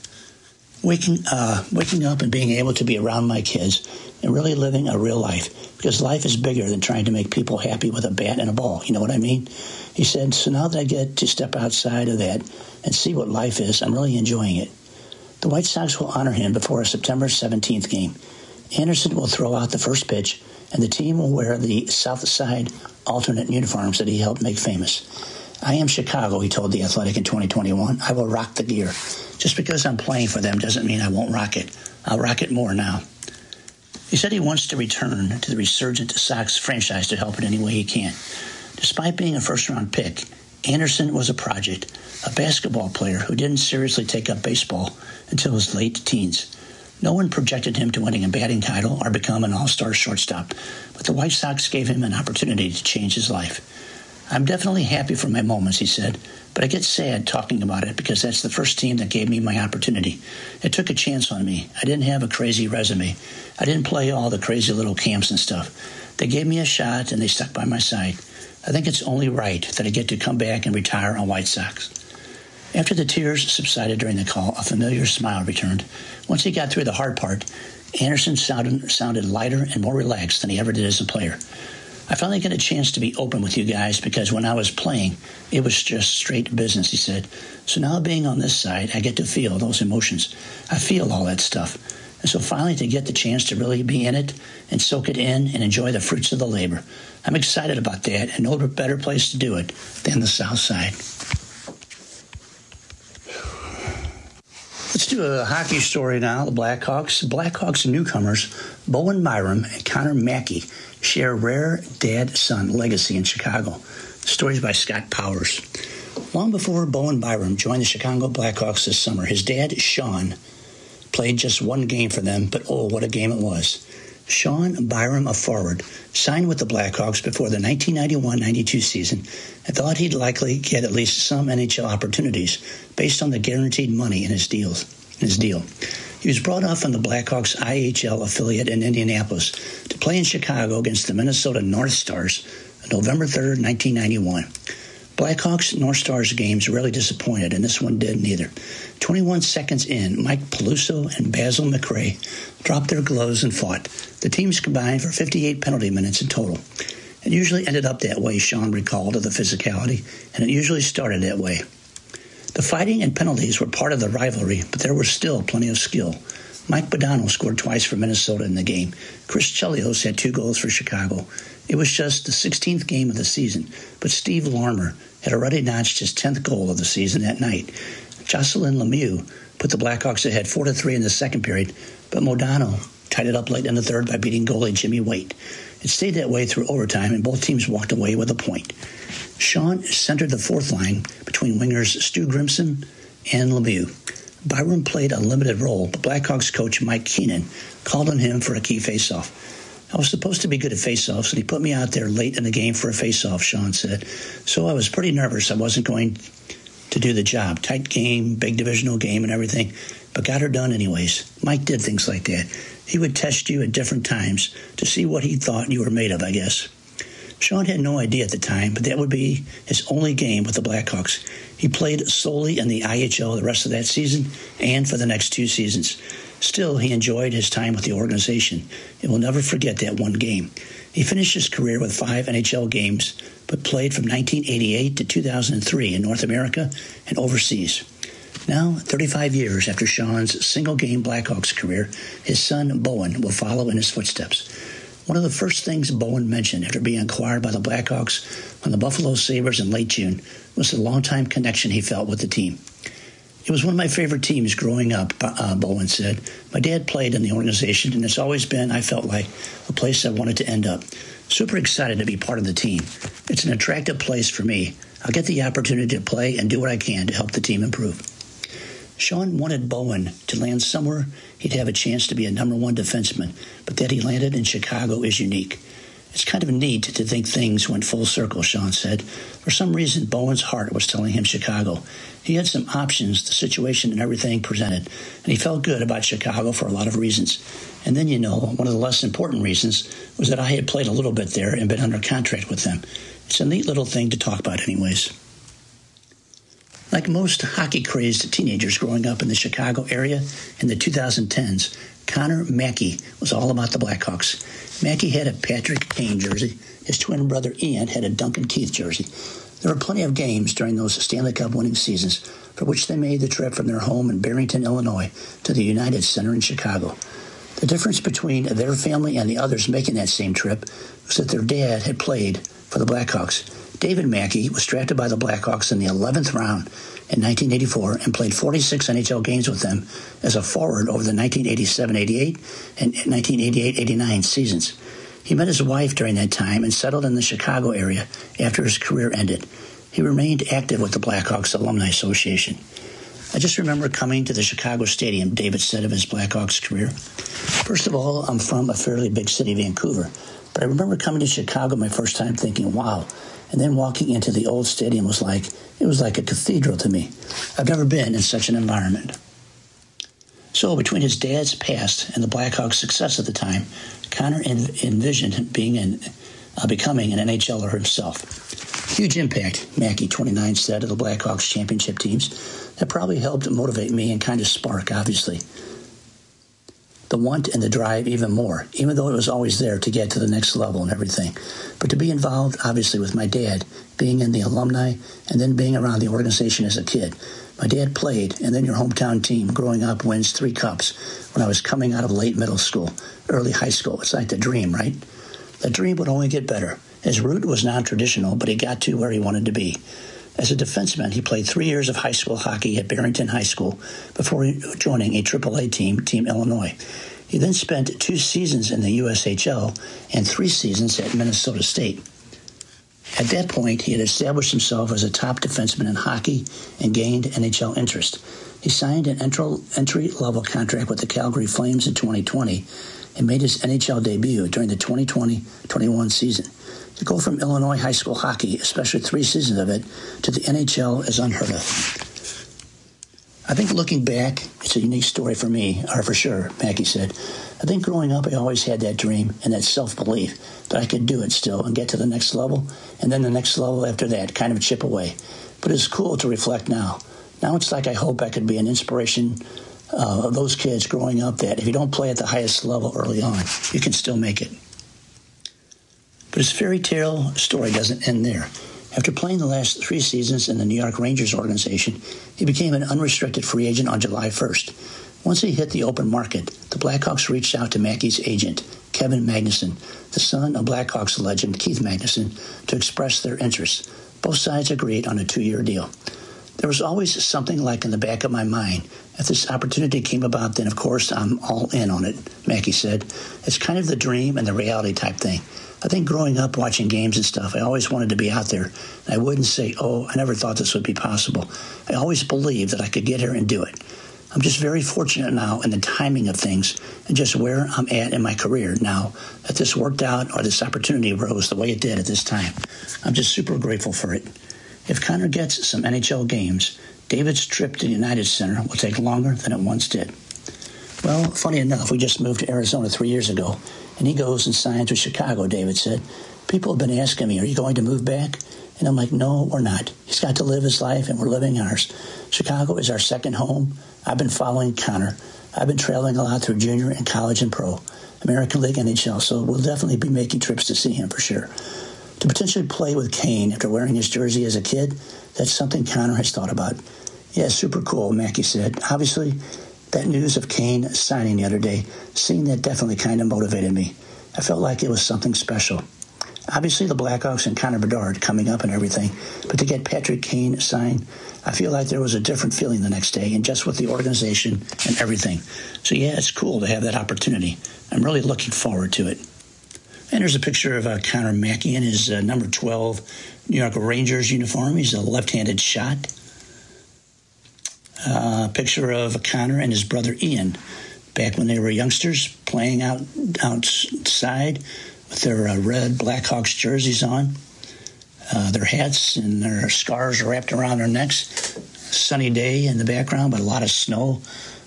Waking, uh, waking up and being able to be around my kids and really living a real life, because life is bigger than trying to make people happy with a bat and a ball. You know what I mean? He said, so now that I get to step outside of that and see what life is, I'm really enjoying it. The White Sox will honor him before a September seventeenth game. Anderson will throw out the first pitch, and the team will wear the South Side alternate uniforms that he helped make famous. I am Chicago, he told The Athletic in twenty twenty-one. I will rock the gear. Just because I'm playing for them doesn't mean I won't rock it. I'll rock it more now. He said he wants to return to the resurgent Sox franchise to help in any way he can. Despite being a first-round pick, Anderson was a project, a basketball player who didn't seriously take up baseball until his late teens. No one projected him to winning a batting title or become an all-star shortstop, but the White Sox gave him an opportunity to change his life. I'm definitely happy for my moments, he said, but I get sad talking about it because that's the first team that gave me my opportunity. It took a chance on me. I didn't have a crazy resume. I didn't play all the crazy little camps and stuff. They gave me a shot and they stuck by my side. I think it's only right that I get to come back and retire on White Sox. After the tears subsided during the call, a familiar smile returned. Once he got through the hard part, Anderson sounded, sounded lighter and more relaxed than he ever did as a player. I finally got a chance to be open with you guys because when I was playing, it was just straight business, he said. So now being on this side, I get to feel those emotions. I feel all that stuff. And so finally to get the chance to really be in it and soak it in and enjoy the fruits of the labor. I'm excited about that and no better place to do it than the South Side. Let's do a hockey story now. The Blackhawks. Blackhawks newcomers Bowen Byram and Connor Mackey share rare dad-son legacy in Chicago. Stories by Scott Powers. Long before Bowen Byram joined the Chicago Blackhawks this summer, his dad, Sean, played just one game for them, but oh, what a game it was. Sean Byram, a forward, signed with the Blackhawks before the nineteen ninety-one ninety-two season and thought he'd likely get at least some N H L opportunities based on the guaranteed money in his deals. In his deal. He was brought up from the Blackhawks I H L affiliate in Indianapolis to play in Chicago against the Minnesota North Stars on November third, nineteen ninety-one. Blackhawks North Stars games rarely disappointed, and this one did neither. twenty-one seconds in, Mike Peluso and Basil McRae dropped their gloves and fought. The teams combined for fifty-eight penalty minutes in total. It usually ended up that way, Sean recalled, of the physicality, and it usually started that way. The fighting and penalties were part of the rivalry, but there was still plenty of skill. Mike Modano scored twice for Minnesota in the game. Chris Chelios had two goals for Chicago. It was just the sixteenth game of the season, but Steve Larmer had already notched his tenth goal of the season that night. Jocelyn Lemieux put the Blackhawks ahead four to three in the second period, but Modano tied it up late in the third by beating goalie Jimmy Waite. It stayed that way through overtime, and both teams walked away with a point. Sean centered the fourth line between wingers Stu Grimson and Lemieux. Byram played a limited role, but Blackhawks coach Mike Keenan called on him for a key faceoff. I was supposed to be good at faceoffs, and he put me out there late in the game for a faceoff, Sean said. So I was pretty nervous I wasn't going to do the job. Tight game, big divisional game and everything, but got her done anyways. Mike did things like that. He would test you at different times to see what he thought you were made of, I guess. Sean had no idea at the time, but that would be his only game with the Blackhawks. He played solely in the I H L the rest of that season and for the next two seasons. Still, he enjoyed his time with the organization and will never forget that one game. He finished his career with five N H L games, but played from nineteen eighty-eight to two thousand three in North America and overseas. Now, thirty-five years after Sean's single-game Blackhawks career, his son Bowen will follow in his footsteps. One of the first things Bowen mentioned after being acquired by the Blackhawks on the Buffalo Sabres in late June was the longtime connection he felt with the team. It was one of my favorite teams growing up, uh, Bowen said. My dad played in the organization, and it's always been, I felt like, a place I wanted to end up. Super excited to be part of the team. It's an attractive place for me. I'll get the opportunity to play and do what I can to help the team improve. Sean wanted Bowen to land somewhere he'd have a chance to be a number one defenseman, but that he landed in Chicago is unique. It's kind of neat to think things went full circle, Sean said. For some reason, Bowen's heart was telling him Chicago. He had some options, the situation and everything presented, and he felt good about Chicago for a lot of reasons. And then, you know, one of the less important reasons was that I had played a little bit there and been under contract with them. It's a neat little thing to talk about anyways. Like most hockey-crazed teenagers growing up in the Chicago area in the two thousand tens, Connor Mackey was all about the Blackhawks. Mackey had a Patrick Kane jersey. His twin brother Ian had a Duncan Keith jersey. There were plenty of games during those Stanley Cup winning seasons for which they made the trip from their home in Barrington, Illinois, to the United Center in Chicago. The difference between their family and the others making that same trip was that their dad had played for the Blackhawks. David Mackey was drafted by the Blackhawks in the eleventh round in nineteen eighty-four and played forty-six N H L games with them as a forward over the nineteen eighty-seven eighty-eight and nineteen eighty-eight eighty-nine seasons. He met his wife during that time and settled in the Chicago area after his career ended. He remained active with the Blackhawks Alumni Association. I just remember coming to the Chicago Stadium, David said of his Blackhawks career. First of all, I'm from a fairly big city, Vancouver, but I remember coming to Chicago my first time thinking, wow. And then walking into the old stadium was like, it was like a cathedral to me. I've never been in such an environment. So between his dad's past and the Blackhawks' success at the time, Connor envisioned being in, uh, becoming an N H L er himself. Huge impact, Mackey, twenty-nine, said of the Blackhawks championship teams. That probably helped motivate me and kind of spark, obviously, the want and the drive even more, even though it was always there to get to the next level and everything. But to be involved, obviously, with my dad, being in the alumni, and then being around the organization as a kid. My dad played, and then your hometown team growing up wins three cups when I was coming out of late middle school, early high school. It's like the dream, right? The dream would only get better. His route was non-traditional, but he got to where he wanted to be. As a defenseman, he played three years of high school hockey at Barrington High School before joining a triple A team, Team Illinois. He then spent two seasons in the U S H L and three seasons at Minnesota State. At that point, he had established himself as a top defenseman in hockey and gained N H L interest. He signed an entry-level contract with the Calgary Flames in twenty twenty and made his N H L debut during the twenty twenty twenty-one season. To go from Illinois high school hockey, especially three seasons of it, to the N H L is unheard of. I think looking back, it's a unique story for me, or for sure, Mackey said. I think growing up, I always had that dream and that self-belief that I could do it still and get to the next level, and then the next level after that, kind of chip away. But it's cool to reflect now. Now it's like I hope I could be an inspiration uh, of those kids growing up that if you don't play at the highest level early on, you can still make it. But his fairy tale story doesn't end there. After playing the last three seasons in the New York Rangers organization, he became an unrestricted free agent on July first. Once he hit the open market, the Blackhawks reached out to Mackey's agent, Kevin Magnuson, the son of Blackhawks legend Keith Magnuson, to express their interest. Both sides agreed on a two-year deal. There was always something like in the back of my mind. If this opportunity came about, then of course I'm all in on it, Mackey said. It's kind of the dream and the reality type thing. I think growing up watching games and stuff, I always wanted to be out there. And I wouldn't say, oh, I never thought this would be possible. I always believed that I could get here and do it. I'm just very fortunate now in the timing of things and just where I'm at in my career now that this worked out or this opportunity arose the way it did at this time. I'm just super grateful for it. If Connor gets some N H L games, David's trip to the United Center will take longer than it once did. Well, funny enough, we just moved to Arizona three years ago, and he goes and signs with Chicago, David said. People have been asking me, are you going to move back? And I'm like, no, we're not. He's got to live his life, and we're living ours. Chicago is our second home. I've been following Connor. I've been traveling a lot through junior and college and pro, American League, N H L, so we'll definitely be making trips to see him for sure. To potentially play with Kane after wearing his jersey as a kid, that's something Connor has thought about. Yeah, super cool, Mackey said. Obviously, that news of Kane signing the other day, seeing that definitely kind of motivated me. I felt like it was something special. Obviously, the Blackhawks and Connor Bedard coming up and everything, but to get Patrick Kane signed, I feel like there was a different feeling the next day, and just with the organization and everything. So, yeah, it's cool to have that opportunity. I'm really looking forward to it. And there's a picture of uh, Connor Mackey in his uh, number twelve New York Rangers uniform. He's a left-handed shot. A uh, picture of Connor and his brother Ian back when they were youngsters playing out outside with their uh, red Blackhawks jerseys on. Uh, their hats and their scarves are wrapped around their necks. Sunny day in the background, but a lot of snow